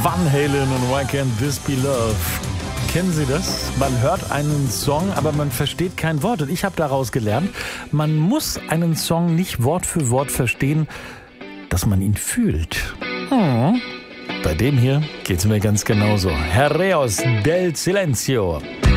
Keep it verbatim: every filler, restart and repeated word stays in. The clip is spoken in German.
Van Halen und Why Can't This Be Love? Kennen Sie das? Man hört einen Song, aber man versteht kein Wort. Und ich habe daraus gelernt, man muss einen Song nicht Wort für Wort verstehen, dass man ihn fühlt. Hm. Bei dem hier geht's mir ganz genauso. Herreos del Silencio.